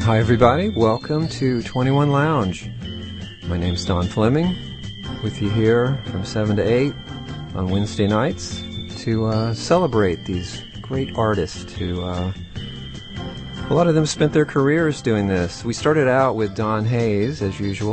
Hi everybody, welcome to 21 Lounge. My name's Don Fleming, with you here from 7 to 8 on Wednesday nights to celebrate these great artists who, a lot of them spent their careers doing this. We started out with Don Hayes, as usual.